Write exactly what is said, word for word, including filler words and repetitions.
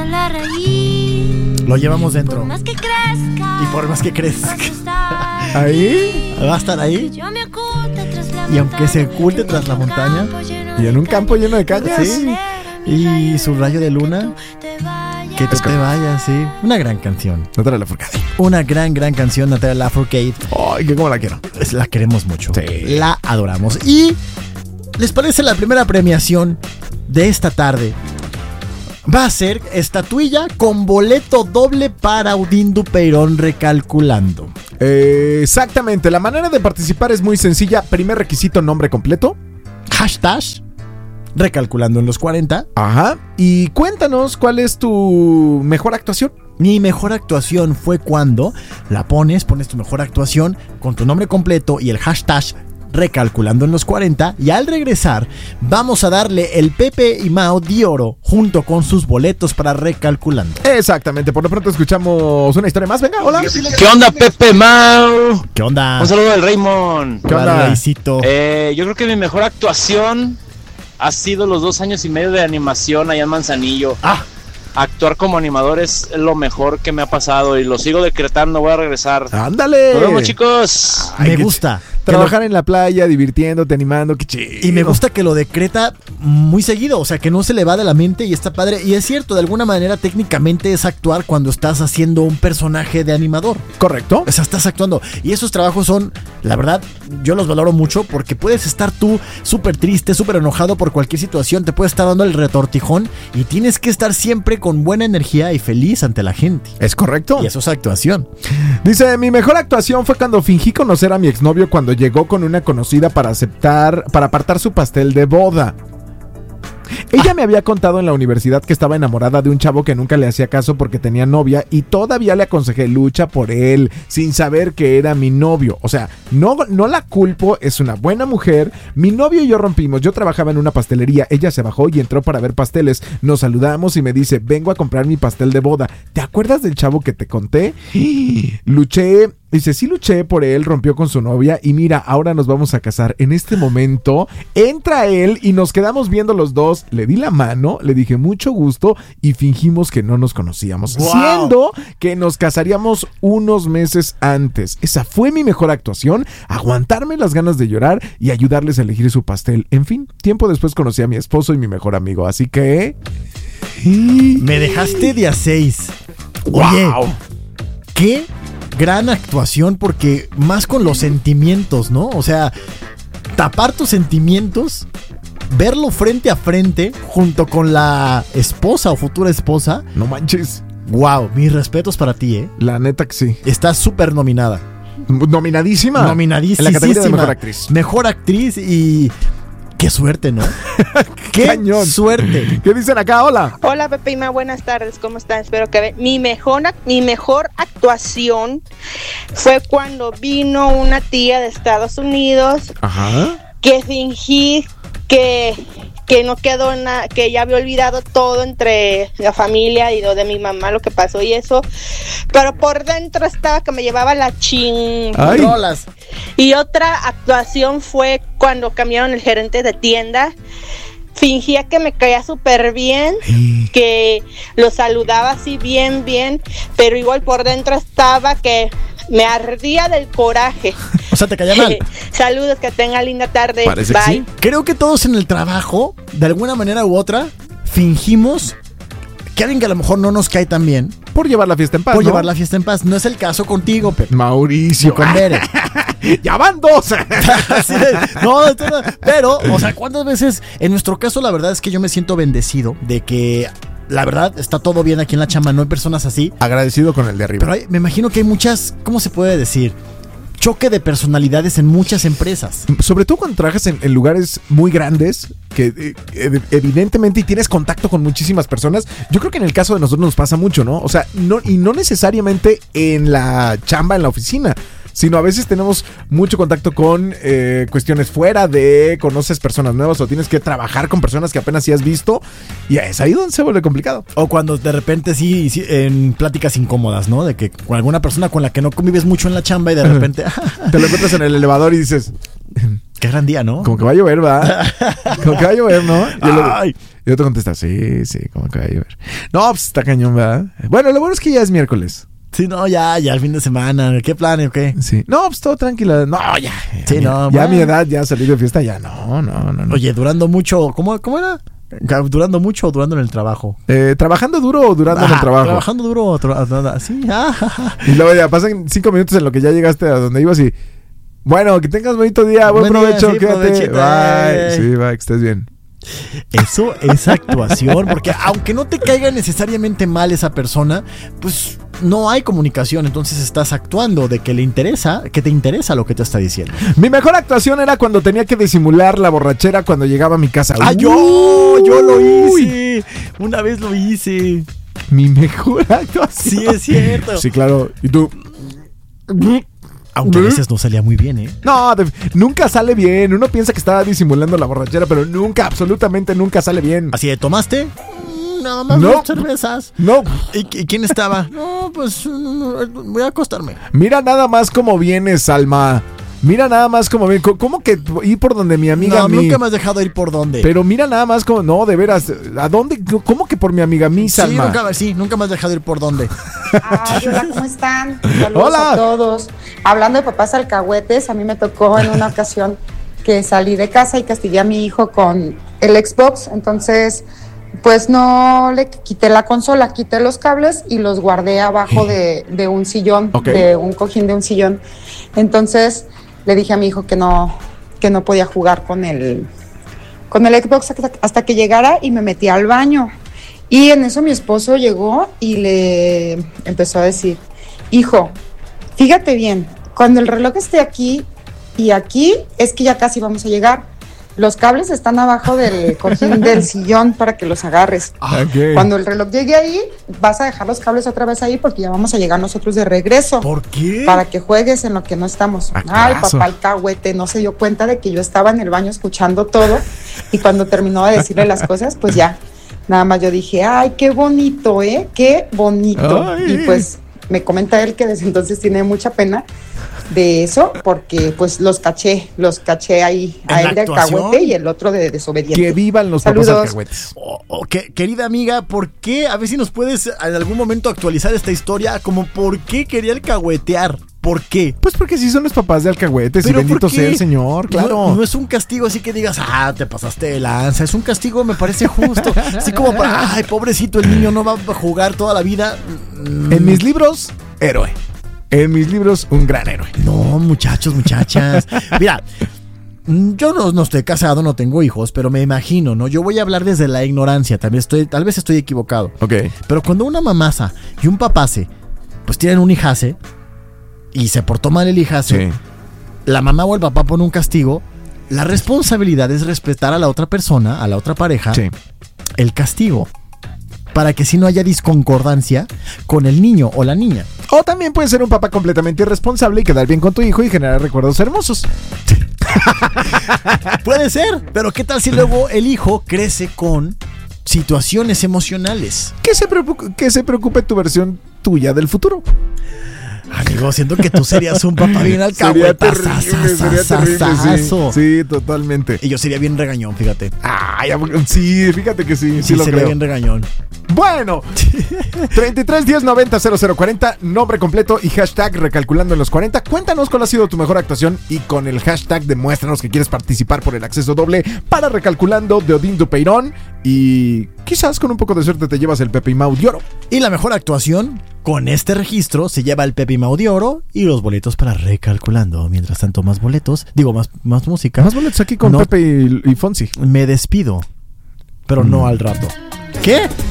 la raíz. Lo llevamos dentro. Por más que crezca, y por más que crezca. Ahí. Va a estar ahí. Yo me oculte tras la Y aunque se montaña, oculte tras la montaña. Y en un campo lleno de cañas. Sí. Y su rayo de luna. Que tú te vayas, sí. Una gran canción. Natalia Lafourcade. Una gran, gran canción, Natalia Lafourcade. Ay, que cómo la quiero. La queremos mucho. Sí. La adoramos. Y ¿les parece la primera premiación de esta tarde? Va a ser estatuilla con boleto doble para Odín Dupeirón recalculando. Eh, exactamente. La manera de participar es muy sencilla. Primer requisito, nombre completo. Hashtag recalculando en los cuarenta. Ajá. Y cuéntanos cuál es tu mejor actuación. Mi mejor actuación fue cuando la pones, pones tu mejor actuación con tu nombre completo y el hashtag recalculando en los cuarenta, y al regresar vamos a darle el Pepe y Mao de oro junto con sus boletos para recalculando. Exactamente, por lo pronto escuchamos una historia más. Venga, hola. ¿Qué onda, Pepe Mao? ¿Qué onda? Un saludo del Raymond. ¿Qué onda? Reycito? Eh, yo creo que mi mejor actuación ha sido los dos años y medio de animación allá en Manzanillo. Ah. Actuar como animador es lo mejor que me ha pasado y lo sigo decretando, voy a regresar. Ándale. Nos vemos, chicos. Me gusta. Trabajar en la playa, divirtiéndote, animando, qué chido. Y me gusta que lo decreta muy seguido, o sea, que no se le va de la mente y está padre. Y es cierto, de alguna manera técnicamente es actuar cuando estás haciendo un personaje de animador. Correcto. O sea, estás actuando. Y esos trabajos son, la verdad, yo los valoro mucho porque puedes estar tú súper triste, súper enojado por cualquier situación, te puede estar dando el retortijón y tienes que estar siempre con buena energía y feliz ante la gente. Es correcto. Y eso es actuación. Dice, mi mejor actuación fue cuando fingí conocer a mi exnovio cuando llegó con una conocida para aceptar, para apartar su pastel de boda. Ella me había contado en la universidad que estaba enamorada de un chavo que nunca le hacía caso porque tenía novia y todavía le aconsejé lucha por él sin saber que era mi novio. O sea, no, no la culpo, es una buena mujer. Mi novio y yo rompimos, yo trabajaba en una pastelería, ella se bajó y entró para ver pasteles. Nos saludamos y me dice, vengo a comprar mi pastel de boda. ¿Te acuerdas del chavo que te conté? Luché. Dice, sí luché por él, rompió con su novia y mira, ahora nos vamos a casar. En este momento entra él y nos quedamos viendo los dos. Le di la mano, le dije mucho gusto y fingimos que no nos conocíamos. Wow. Siendo que nos casaríamos unos meses antes. Esa fue mi mejor actuación, aguantarme las ganas de llorar y ayudarles a elegir su pastel. En fin, tiempo después conocí a mi esposo y mi mejor amigo, así que... Me dejaste de a seis. Oye, wow. ¿qué? Gran actuación, porque más con los sentimientos, ¿no? O sea, tapar tus sentimientos, verlo frente a frente junto con la esposa o futura esposa. No manches. Wow, mis respetos para ti, ¿eh? La neta que sí. Estás súper nominada. Nominadísima. Nominadísima. En la categoría de mejor actriz. Mejor actriz y... Qué suerte, ¿no? Qué Cañón. Suerte. ¿Qué dicen acá? Hola. Hola, Pepe y Ma, buenas tardes, ¿cómo están? Espero que vean. Mi mejor, mi mejor actuación fue cuando vino una tía de Estados Unidos. Ajá. Que fingí que, que no quedó nada, que ya había olvidado todo entre la familia y lo de mi mamá, lo que pasó y eso. Pero por dentro estaba que me llevaba la ching. Ay. Rolas. Y otra actuación fue cuando cambiaron el gerente de tienda. Fingía que me caía súper bien, que lo saludaba así bien, bien, pero igual por dentro estaba que me ardía del coraje. O sea, te caía mal. Saludos, que tenga linda tarde. Parece Bye. que sí. Creo que todos en el trabajo, de alguna manera u otra, fingimos que alguien que a lo mejor no nos cae tan bien, Por llevar la fiesta en paz, por ¿no? llevar la fiesta en paz. No es el caso contigo, Pepe. Mauricio. Ni con Bere. ¡Ya van dos! Así de- no, esto no- pero, o sea, ¿cuántas veces? En nuestro caso, la verdad es que yo me siento bendecido de que, la verdad, está todo bien aquí en la chamba, no hay personas así. Agradecido con el de arriba. Pero hay- me imagino que hay muchas, ¿cómo se puede decir? Choque de personalidades en muchas empresas. Sobre todo cuando trabajas en, en lugares muy grandes, que eh, ev- evidentemente y tienes contacto con muchísimas personas. Yo creo que en el caso de nosotros nos pasa mucho, ¿no? O sea, no, y no necesariamente en la chamba, en la oficina, sino a veces tenemos mucho contacto con eh, cuestiones fuera de, conoces personas nuevas o tienes que trabajar con personas que apenas sí has visto y es ahí donde se vuelve complicado. O cuando de repente sí, sí, en pláticas incómodas, ¿no? De que con alguna persona con la que no convives mucho en la chamba y de repente... Te lo encuentras en el elevador y dices... Qué gran día, ¿no? Como que va a llover, ¿va? Como que va a llover, ¿no? Y el, Ay. y otro contesta, sí, sí, como que va a llover. No, pues está cañón, ¿verdad? Bueno, lo bueno es que ya es miércoles. Sí, no, ya, ya el fin de semana. ¿Qué plan o qué? Sí. No, pues todo tranquilo. No, ya. Sí, ya, no, Ya a bueno. mi edad, ya salir de fiesta, ya no, no, no. no. Oye, durando mucho, ¿cómo, cómo era? ¿Durando mucho o durando en el trabajo? Eh, ¿Trabajando duro o durando en el Ajá, trabajo? Trabajando duro o tra- sí, ah, ja, ja. Y luego ya pasan cinco minutos en lo que ya llegaste a donde ibas y... Bueno, que tengas bonito día, buen, Buen día, provecho, sí, quédate. provechito, Bye. eh. Sí, bye, que estés bien. Eso es actuación, porque aunque no te caiga necesariamente mal esa persona, pues no hay comunicación, entonces estás actuando de que le interesa, que te interesa lo que te está diciendo. Mi mejor actuación era cuando tenía que disimular la borrachera cuando llegaba a mi casa. ¡Ah, yo! ¡Yo lo Uy. hice! Una vez lo hice. Mi mejor actuación. Sí, es cierto. Sí, claro. ¿Y tú? Aunque a veces no salía muy bien, ¿eh? No, de- nunca sale bien. Uno piensa que estaba disimulando la borrachera, pero nunca, absolutamente nunca sale bien. Así de, ¿tomaste? Mm, Nada más No. dos cervezas. No, ¿Y, y quién estaba? No, pues mm, voy a acostarme. mira nada más cómo vienes, Alma. Mira nada más cómo vienes. ¿Cómo que ir por donde mi amiga No, mi... nunca me has dejado ir por dónde. Pero mira nada más como... No, de veras. ¿A dónde? ¿Cómo que por mi amiga mi, sí, Alma? nunca, sí, nunca me has dejado ir por dónde. Ay, hola, ¿cómo están? Saludos Hola. a todos. Hablando de papás alcahuetes, a mí me tocó en una ocasión que salí de casa y castigué a mi hijo con el Xbox. Entonces, pues no le quité la consola, quité los cables y los guardé abajo de, de un sillón, Ok. de un cojín de un sillón. Entonces, le dije a mi hijo que no, que no podía jugar con el, con el Xbox hasta, hasta que llegara y me metí al baño. Y en eso mi esposo llegó y le empezó a decir, hijo, fíjate bien, cuando el reloj esté aquí y aquí es que ya casi vamos a llegar. Los cables están abajo del cojín del sillón para que los agarres. Ok. Cuando el reloj llegue ahí, vas a dejar los cables otra vez ahí porque ya vamos a llegar nosotros de regreso. ¿Por qué? Para que juegues en lo que no estamos. Ah, Ay, carazo. papá alcahuete, no se dio cuenta de que yo estaba en el baño escuchando todo y cuando terminó de decirle las cosas, pues ya, nada más yo dije, ay, qué bonito, ¿eh? Qué bonito. Ay. Y pues me comenta él que desde entonces tiene mucha pena de eso porque pues los caché, los caché ahí, ¿En a la él de actuación? alcahuete y el otro de desobediente. Que vivan los papás Saludos. alcahuetes. Oh, oh, que- querida amiga, ¿por qué? A ver si nos puedes en algún momento actualizar esta historia. Como, ¿por qué quería alcahuetear? ¿Por qué? Pues porque sí son los papás de alcahuetes y ¿Pero bendito por qué? sea el Señor, claro. No, no es un castigo así que digas, ah, te pasaste de lanza. Es un castigo, me parece justo. Así como para, ay, pobrecito, el niño no va a jugar toda la vida. Mm, En mis libros, héroe. En mis libros, un gran héroe. No, muchachos, muchachas. Mira, mm, yo no, no estoy casado, no tengo hijos, pero me imagino, ¿no? Yo voy a hablar desde la ignorancia, tal vez estoy, tal vez estoy equivocado. Ok. Pero cuando una mamasa y un papase, pues tienen un hijase y se portó mal el hijase, Sí. la mamá o el papá pone un castigo, la responsabilidad es respetar a la otra persona, a la otra pareja, Sí. el castigo. Para que si no haya disconcordancia con el niño o la niña. O también puedes ser un papá completamente irresponsable y quedar bien con tu hijo y generar recuerdos hermosos. Puede ser, pero ¿qué tal si luego el hijo crece con situaciones emocionales? Que se, preocupe, que se preocupe tu versión tuya del futuro. Amigo, siento que tú serías un papá bien Sería terrible, alcahuetazazazazazo. sería terrible, sí. Sí, totalmente. Y yo sería bien regañón, fíjate. Ay, sí, fíjate que sí, sí, Sí, lo sería creo. bien regañón. Bueno, treinta y tres diez noventa cero cero cuarenta, nombre completo y hashtag recalculando en los cuarenta. Cuéntanos cuál ha sido tu mejor actuación y con el hashtag demuéstranos que quieres participar por el acceso doble para Recalculando de Odín Dupeirón. Y quizás con un poco de suerte te llevas el Pepe y Mau de oro. Y la mejor actuación, con este registro, se lleva el Pepe y Mau de oro y los boletos para Recalculando. Mientras tanto, más boletos, digo, más, más música. Más boletos aquí con No. Pepe y, y Fonsi. Me despido, pero no al rato. ¿Qué?